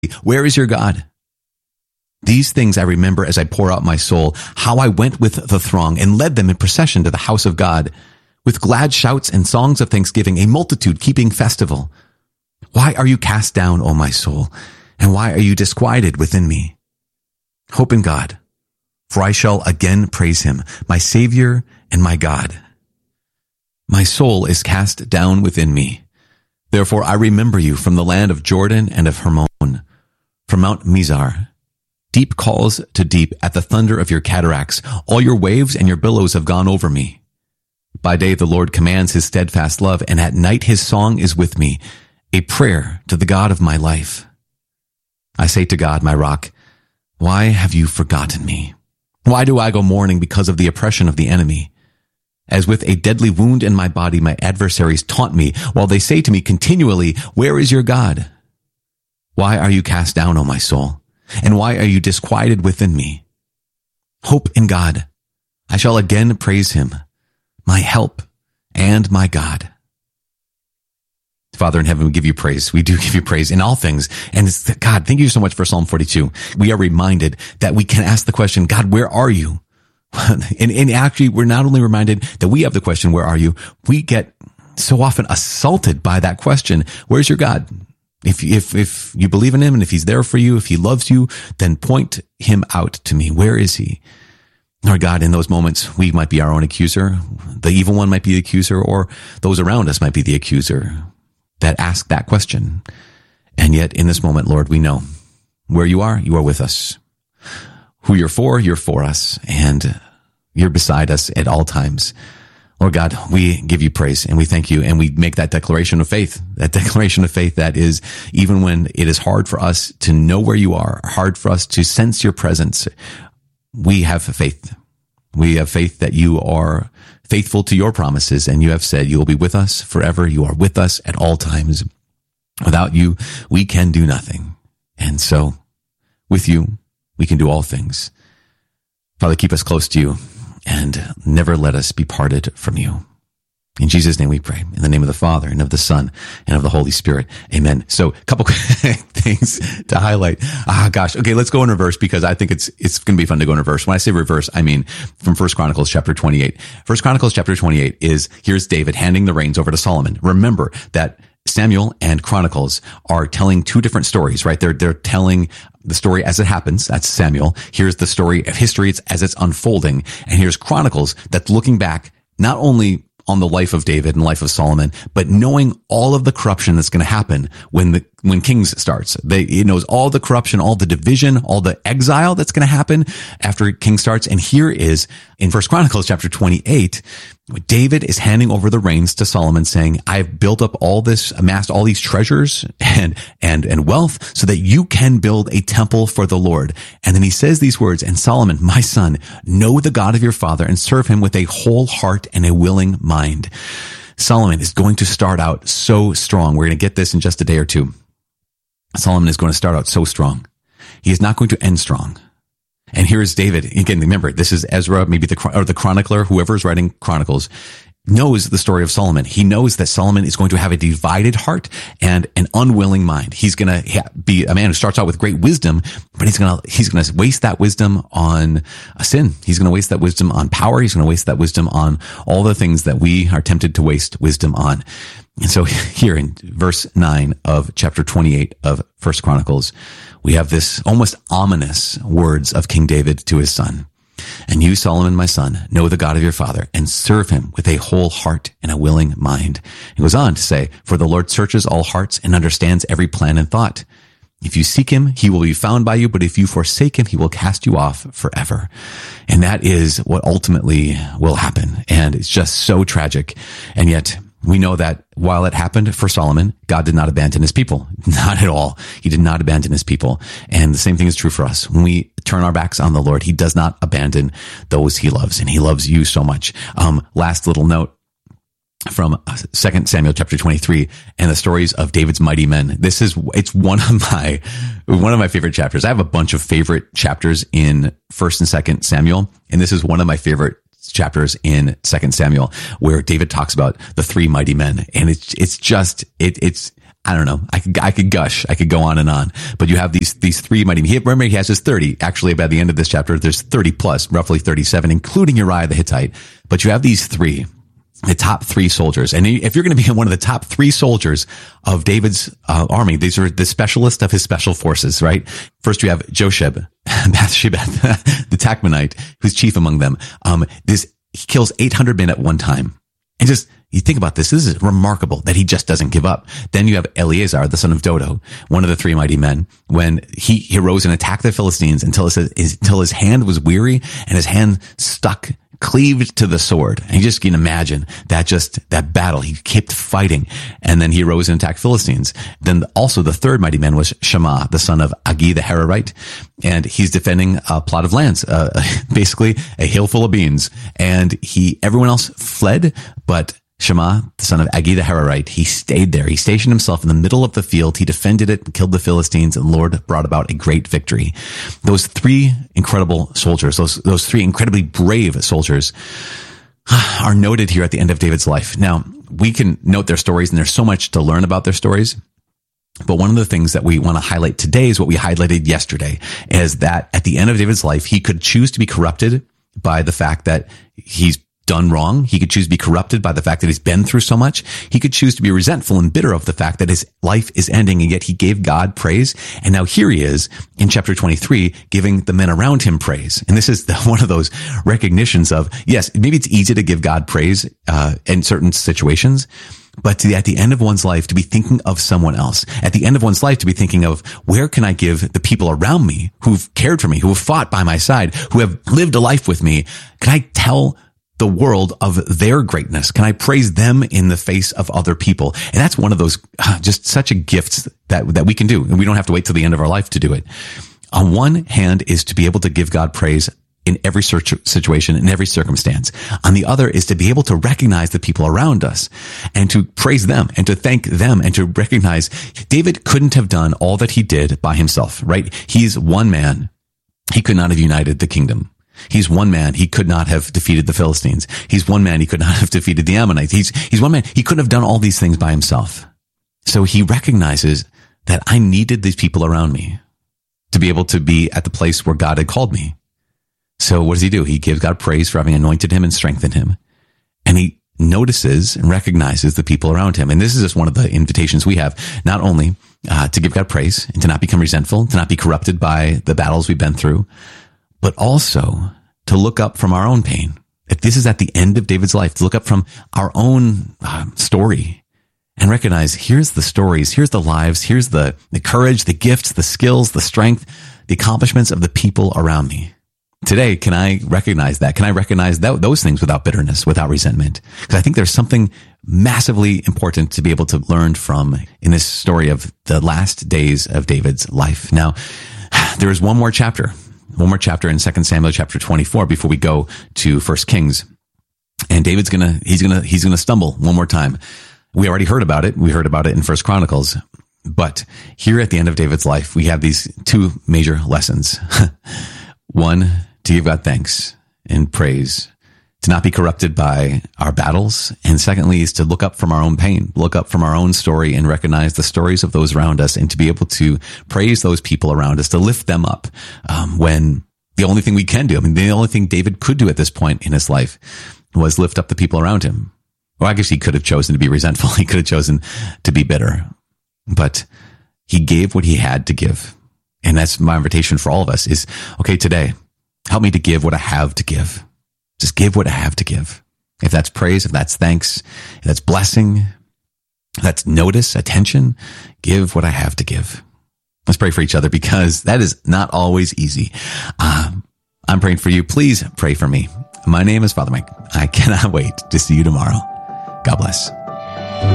Where is your God? These things I remember as I pour out my soul, how I went with the throng and led them in procession to the house of God, with glad shouts and songs of thanksgiving, a multitude keeping festival. Why are you cast down, O my soul? And why are you disquieted within me? Hope in God, for I shall again praise him, my Savior and my God. My soul is cast down within me. Therefore I remember you from the land of Jordan and of Hermon, from Mount Mizar. Deep calls to deep at the thunder of your cataracts. All your waves and your billows have gone over me. By day the Lord commands his steadfast love, and at night his song is with me, a prayer to the God of my life. I say to God, my rock, why have you forgotten me? Why do I go mourning because of the oppression of the enemy? As with a deadly wound in my body, my adversaries taunt me, while they say to me continually, where is your God? Why are you cast down, O my soul? And why are you disquieted within me? Hope in God. I shall again praise him, my help and my God. Father in heaven, we give you praise. We do give you praise in all things. And God, thank you so much for Psalm 42. We are reminded that we can ask the question, God, where are you? and actually, we're not only reminded that we have the question, where are you? We get so often assaulted by that question. Where's your God? If you believe in him and if he's there for you, if he loves you, then point him out to me. Where is he? Lord God, in those moments, we might be our own accuser. The evil one might be the accuser, or those around us might be the accuser that ask that question. And yet in this moment, Lord, we know where you are with us. Who you're for us, and you're beside us at all times. Lord God, we give you praise and we thank you, and we make that declaration of faith that is, even when it is hard for us to know where you are, hard for us to sense your presence, we have faith. We have faith that you are faithful to your promises, and you have said you will be with us forever. You are with us at all times. Without you, we can do nothing. And so with you, we can do all things. Father, keep us close to you and never let us be parted from you. In Jesus' name we pray. In the name of the Father, and of the Son, and of the Holy Spirit. Amen. So a couple things to highlight. Okay, let's go in reverse, because I think it's going to be fun to go in reverse. When I say reverse, I mean from 1 Chronicles chapter 28. 1 Chronicles chapter 28 here's David handing the reins over to Solomon. Remember that Samuel and Chronicles are telling two different stories, right? They're telling the story as it happens. That's Samuel. Here's the story of history as it's unfolding. And here's Chronicles that's looking back not only on the life of David and life of Solomon, but knowing all of the corruption that's going to happen when Kings starts. It knows all the corruption, all the division, all the exile that's going to happen after King starts. And here is in 1 Chronicles chapter 28, David is handing over the reins to Solomon, saying, I've built up all this, amassed all these treasures and wealth so that you can build a temple for the Lord. And then he says these words, and Solomon, my son, know the God of your father and serve him with a whole heart and a willing mind. Solomon is going to start out so strong. We're going to get this in just a day or two. Solomon is going to start out so strong. He is not going to end strong. And here is David. Again, remember, this is Ezra, maybe the chronicler, whoever is writing Chronicles, knows the story of Solomon. He knows that Solomon is going to have a divided heart and an unwilling mind. He's going to be a man who starts out with great wisdom, but he's going to waste that wisdom on a sin. He's going to waste that wisdom on power. He's going to waste that wisdom on all the things that we are tempted to waste wisdom on. And so here in verse 9 of chapter 28 of 1 Chronicles, we have this almost ominous words of King David to his son. And you, Solomon, my son, know the God of your father and serve him with a whole heart and a willing mind. He goes on to say, for the Lord searches all hearts and understands every plan and thought. If you seek him, he will be found by you, but if you forsake him, he will cast you off forever. And that is what ultimately will happen. And it's just so tragic. And yet we know that while it happened for Solomon, God did not abandon his people. Not at all. He did not abandon his people. And the same thing is true for us. When we turn our backs on the Lord, he does not abandon those he loves, and he loves you so much. Last little note from 2 Samuel chapter 23 and the stories of David's mighty men. It's one of my favorite chapters. I have a bunch of favorite chapters in 1st and 2nd Samuel, and this is one of my favorite chapters in 2 Samuel, where David talks about the three mighty men. And it's I don't know. I could gush. I could go on and on. But you have these three mighty men. Remember, he has his 30. Actually, by the end of this chapter, there's 30 plus, roughly 37, including Uriah the Hittite. But you have these three, the top three soldiers. And if you're going to be one of the top three soldiers of David's army, these are the specialist of his special forces, right? First, you have Josheb, Bathshebeth, the Tachmonite, who's chief among them. He kills 800 men at one time. And just, you think about this is remarkable that he just doesn't give up. Then you have Eleazar, the son of Dodo, one of the three mighty men, when he arose and attacked the Philistines until his hand was weary and his hand cleaved to the sword. And you just can imagine that battle. He kept fighting. And then he arose and attacked Philistines. Then also the third mighty man was Shammah, the son of Agi the Hararite. And he's defending a plot of lands, basically a hill full of beans. And everyone else fled, but Shammah, the son of Agi the Hararite, he stayed there. He stationed himself in the middle of the field. He defended it, killed the Philistines, and the Lord brought about a great victory. Those three incredible soldiers, those three incredibly brave soldiers are noted here at the end of David's life. Now, we can note their stories, and there's so much to learn about their stories. But one of the things that we want to highlight today is what we highlighted yesterday, is that at the end of David's life, he could choose to be corrupted by the fact that he's done wrong. He could choose to be corrupted by the fact that he's been through so much. He could choose to be resentful and bitter of the fact that his life is ending, and yet he gave God praise. And now here he is in chapter 23 giving the men around him praise. And this is one of those recognitions of, yes, maybe it's easy to give God praise in certain situations, but at the end of one's life to be thinking of someone else. At the end of one's life to be thinking of, where can I give the people around me who've cared for me, who have fought by my side, who have lived a life with me? Can I tell the world of their greatness? Can I praise them in the face of other people? And that's one of those just such a gift that we can do. And we don't have to wait till the end of our life to do it. On one hand is to be able to give God praise in every situation, in every circumstance. On the other is to be able to recognize the people around us and to praise them and to thank them and to recognize David couldn't have done all that he did by himself, right? He's one man. He could not have united the kingdom. He's one man. He could not have defeated the Philistines. He's one man. He could not have defeated the Ammonites. He's one man. He couldn't have done all these things by himself. So he recognizes that I needed these people around me to be able to be at the place where God had called me. So what does he do? He gives God praise for having anointed him and strengthened him. And he notices and recognizes the people around him. And this is just one of the invitations we have, not only to give God praise and to not become resentful, to not be corrupted by the battles we've been through, but also to look up from our own pain. If this is at the end of David's life, to look up from our own story and recognize, here's the stories, here's the lives, here's the courage, the gifts, the skills, the strength, the accomplishments of the people around me. Today, can I recognize that? Can I recognize those things without bitterness, without resentment? Because I think there's something massively important to be able to learn from in this story of the last days of David's life. Now, there is one more chapter in 2 Samuel chapter 24 before we go to 1 Kings. And David's he's gonna stumble one more time. We already heard about it. We heard about it in 1 Chronicles. But here at the end of David's life, we have these two major lessons. One, to give God thanks and praise, to not be corrupted by our battles. And secondly, is to look up from our own pain, look up from our own story and recognize the stories of those around us, and to be able to praise those people around us, to lift them up when the only thing we can do, the only thing David could do at this point in his life was lift up the people around him. Well, I guess he could have chosen to be resentful. He could have chosen to be bitter, but he gave what he had to give. And that's my invitation for all of us is, okay, today, help me to give what I have to give. Just give what I have to give. If that's praise, if that's thanks, if that's blessing, if that's notice, attention, give what I have to give. Let's pray for each other, because that is not always easy. I'm praying for you. Please pray for me. My name is Father Mike. I cannot wait to see you tomorrow. God bless.